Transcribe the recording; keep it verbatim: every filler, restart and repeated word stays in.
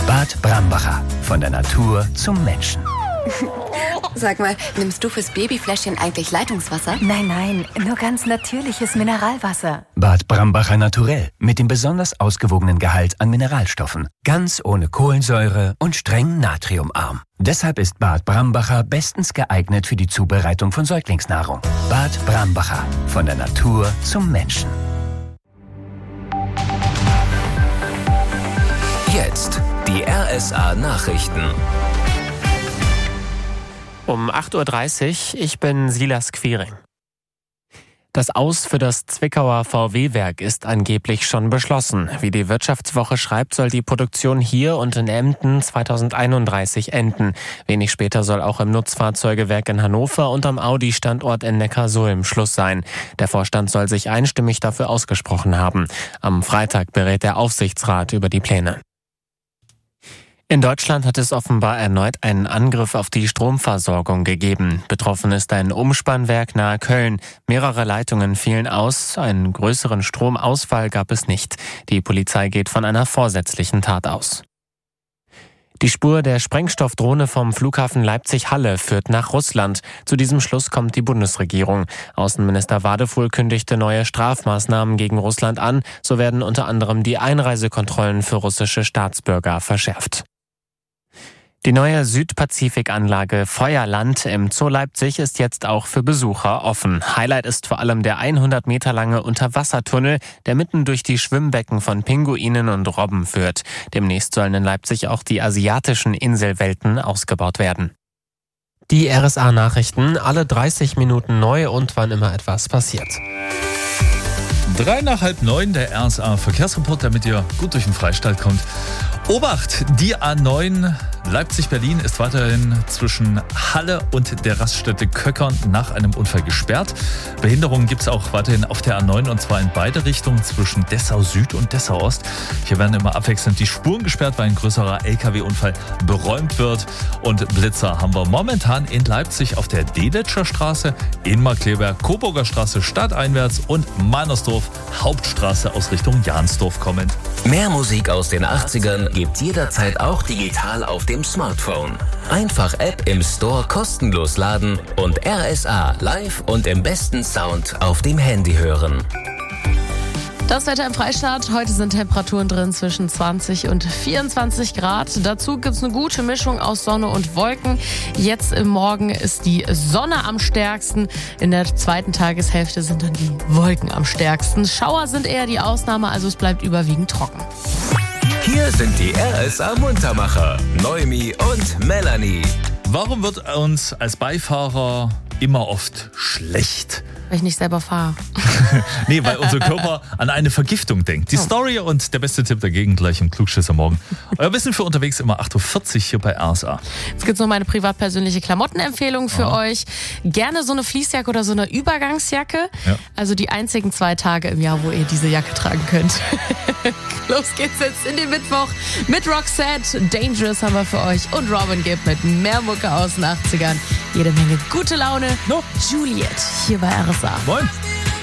Bad Brambacher. Von der Natur zum Menschen. Sag mal, nimmst du fürs Babyfläschchen eigentlich Leitungswasser? Nein, nein, nur ganz natürliches Mineralwasser. Bad Brambacher Naturell. Mit dem besonders ausgewogenen Gehalt an Mineralstoffen. Ganz ohne Kohlensäure und streng natriumarm. Deshalb ist Bad Brambacher bestens geeignet für die Zubereitung von Säuglingsnahrung. Bad Brambacher. Von der Natur zum Menschen. Jetzt die R S A-Nachrichten. Um acht Uhr dreißig, ich bin Silas Quiring. Das Aus für das Zwickauer V W-Werk ist angeblich schon beschlossen. Wie die Wirtschaftswoche schreibt, soll die Produktion hier und in Emden zweitausendeinunddreißig enden. Wenig später soll auch im Nutzfahrzeugewerk in Hannover und am Audi-Standort in Neckarsulm Schluss sein. Der Vorstand soll sich einstimmig dafür ausgesprochen haben. Am Freitag berät der Aufsichtsrat über die Pläne. In Deutschland hat es offenbar erneut einen Angriff auf die Stromversorgung gegeben. Betroffen ist ein Umspannwerk nahe Köln. Mehrere Leitungen fielen aus, einen größeren Stromausfall gab es nicht. Die Polizei geht von einer vorsätzlichen Tat aus. Die Spur der Sprengstoffdrohne vom Flughafen Leipzig-Halle führt nach Russland. Zu diesem Schluss kommt die Bundesregierung. Außenminister Wadefuhl kündigte neue Strafmaßnahmen gegen Russland an. So werden unter anderem die Einreisekontrollen für russische Staatsbürger verschärft. Die neue Südpazifikanlage Feuerland im Zoo Leipzig ist jetzt auch für Besucher offen. Highlight ist vor allem der hundert Meter lange Unterwassertunnel, der mitten durch die Schwimmbecken von Pinguinen und Robben führt. Demnächst sollen in Leipzig auch die asiatischen Inselwelten ausgebaut werden. Die R S A-Nachrichten, alle dreißig Minuten neu und wann immer etwas passiert. Drei nach halb neun, der R S A-Verkehrsreport, damit ihr gut durch den Freistaat kommt. Obacht, die A neun Leipzig-Berlin ist weiterhin zwischen Halle und der Raststätte Köckern nach einem Unfall gesperrt. Behinderungen gibt es auch weiterhin auf der A neun und zwar in beide Richtungen zwischen Dessau Süd und Dessau Ost. Hier werden immer abwechselnd die Spuren gesperrt, weil ein größerer L K W-Unfall beräumt wird. Und Blitzer haben wir momentan in Leipzig auf der Delitzscher Straße, in Markkleeberg, Coburger Straße stadteinwärts und Meinersdorf Hauptstraße aus Richtung Jahnsdorf kommend. Mehr Musik aus den achtzigern gibt's jederzeit auch digital auf dem Smartphone. Einfach App im Store kostenlos laden und R S A live und im besten Sound auf dem Handy hören. Das Wetter im Freistaat. Heute sind Temperaturen drin zwischen zwanzig und vierundzwanzig Grad. Dazu gibt es eine gute Mischung aus Sonne und Wolken. Jetzt im Morgen ist die Sonne am stärksten. In der zweiten Tageshälfte sind dann die Wolken am stärksten. Schauer sind eher die Ausnahme, also es bleibt überwiegend trocken. Hier sind die R S A-Muntermacher, Noemi und Melanie. Warum wird uns als Beifahrer immer oft schlecht? Weil ich nicht selber fahre. Nee, weil unser Körper an eine Vergiftung denkt. Die Story und der beste Tipp dagegen gleich im Klugschisser morgen. Euer Wissen für unterwegs immer acht Uhr vierzig hier bei R S A. Jetzt gibt es noch meine privat-persönliche Klamottenempfehlung für ah. euch. Gerne so eine Fließjacke oder so eine Übergangsjacke. Ja. Also die einzigen zwei Tage im Jahr, wo ihr diese Jacke tragen könnt. Los geht's jetzt in den Mittwoch mit Roxette. Dangerous haben wir für euch. Und Robin Gibb mit mehr Mucke aus den achtzigern. Jede Menge gute Laune. No. Juliet hier bei R S A. Moin.